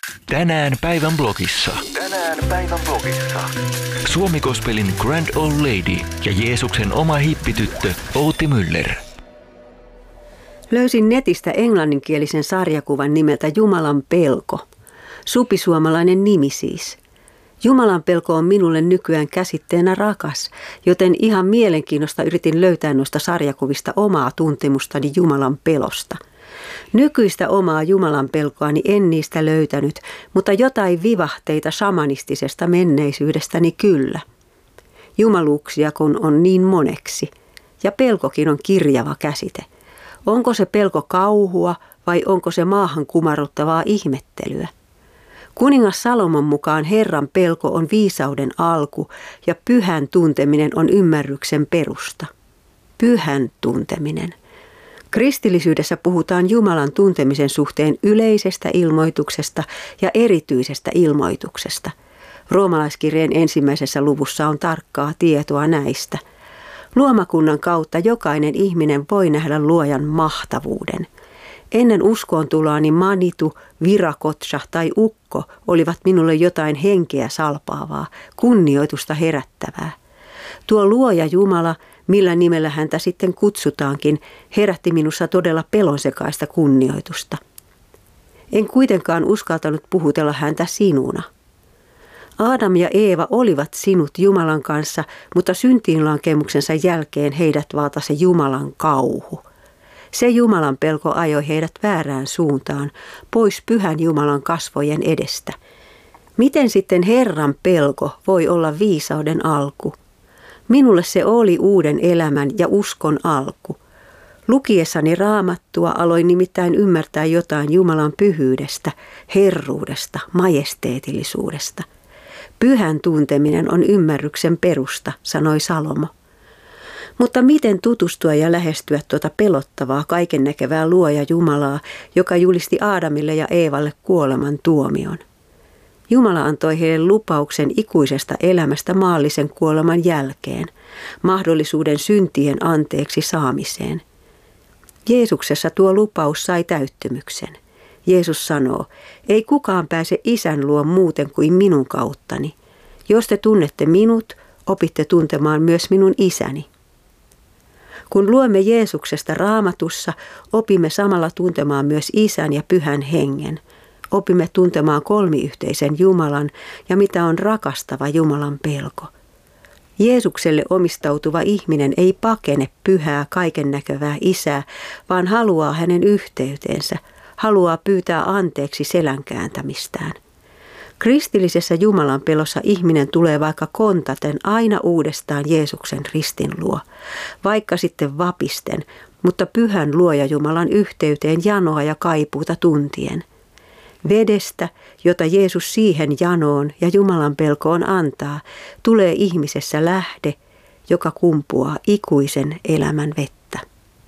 Tänään päivän blogissa. Suomi Gospelin Grand Old Lady ja Jeesuksen oma hippityttö Outi Müller. Löysin netistä englanninkielisen sarjakuvan nimeltä Jumalan pelko. Supisuomalainen nimi siis. Jumalan pelko on minulle nykyään käsitteenä rakas, joten ihan mielenkiinnosta yritin löytää noista sarjakuvista omaa tuntemustani Jumalan pelosta. Nykyistä omaa Jumalan pelkoani en niistä löytänyt, mutta jotain vivahteita shamanistisesta menneisyydestäni kyllä. Jumaluuksia kun on niin moneksi, ja pelkokin on kirjava käsite. Onko se pelko kauhua vai onko se maahan kumarruttavaa ihmettelyä? Kuningas Salomon mukaan Herran pelko on viisauden alku ja pyhän tunteminen on ymmärryksen perusta. Pyhän tunteminen. Kristillisyydessä puhutaan Jumalan tuntemisen suhteen yleisestä ilmoituksesta ja erityisestä ilmoituksesta. Roomalaiskirjeen 1. luvussa on tarkkaa tietoa näistä. Luomakunnan kautta jokainen ihminen voi nähdä luojan mahtavuuden. Ennen uskoon tuloani Manitu, Viracocha tai ukko olivat minulle jotain henkeä salpaavaa, kunnioitusta herättävää. Tuo luoja Jumala, millä nimellä häntä sitten kutsutaankin, herätti minussa todella pelonsekaista kunnioitusta. En kuitenkaan uskaltanut puhutella häntä sinuna. Aadam ja Eeva olivat sinut Jumalan kanssa, mutta syntiinlankemuksensa jälkeen heidät valtasi Jumalan kauhu. Se Jumalan pelko ajoi heidät väärään suuntaan, pois pyhän Jumalan kasvojen edestä. Miten sitten Herran pelko voi olla viisauden alku? Minulle se oli uuden elämän ja uskon alku. Lukiessani Raamattua aloin nimittäin ymmärtää jotain Jumalan pyhyydestä, herruudesta, majesteetillisuudesta. Pyhän tunteminen on ymmärryksen perusta, sanoi Salomo. Mutta miten tutustua ja lähestyä tuota pelottavaa, kaikennäkevää luoja Jumalaa, joka julisti Aadamille ja Eevalle kuoleman tuomion? Jumala antoi heille lupauksen ikuisesta elämästä maallisen kuoleman jälkeen, mahdollisuuden syntien anteeksi saamiseen. Jeesuksessa tuo lupaus sai täyttymyksen. Jeesus sanoo, ei kukaan pääse Isän luo muuten kuin minun kauttani. Jos te tunnette minut, opitte tuntemaan myös minun Isäni. Kun luemme Jeesuksesta Raamatussa, opimme samalla tuntemaan myös Isän ja Pyhän Hengen. Opimme tuntemaan kolmiyhteisen Jumalan ja mitä on rakastava Jumalan pelko. Jeesukselle omistautuva ihminen ei pakene pyhää kaikennäkövää Isää, vaan haluaa hänen yhteyteensä, haluaa pyytää anteeksi selän kääntämistään. Kristillisessä Jumalan pelossa ihminen tulee vaikka kontaten aina uudestaan Jeesuksen ristin luo, vaikka sitten vapisten, mutta pyhän luoja Jumalan yhteyteen janoa ja kaipuuta tuntien. Vedestä, jota Jeesus siihen janoon ja Jumalan pelkoon antaa, tulee ihmisessä lähde, joka kumpuaa ikuisen elämän vettä.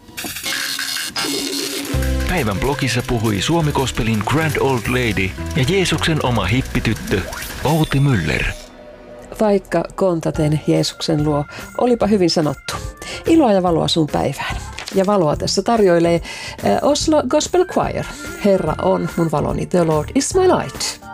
Päivän blogissa puhui Suomi Gospelin Grand Old Lady ja Jeesuksen oma hippityttö Outi Müller. Vaikka kontaten Jeesuksen luo, olipa hyvin sanottu. Iloa ja valoa sun päivään. Ja valoa tässä tarjoilee Oslo Gospel Choir. Herra on mun valoni, the Lord is my light.